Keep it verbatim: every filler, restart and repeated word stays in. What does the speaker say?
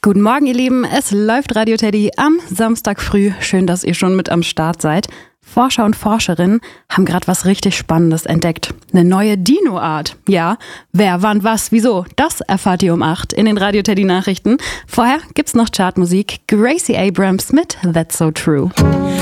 Guten Morgen, ihr Lieben. Es läuft Radio Teddy am Samstag früh. Schön, dass ihr schon mit am Start seid. Forscher und Forscherinnen haben gerade was richtig Spannendes entdeckt. Eine neue Dino-Art. Ja, wer, wann, was, wieso? Das erfahrt ihr um acht in den Radio Teddy Nachrichten. Vorher gibt's noch Chartmusik. Gracie Abrams mit That's So True.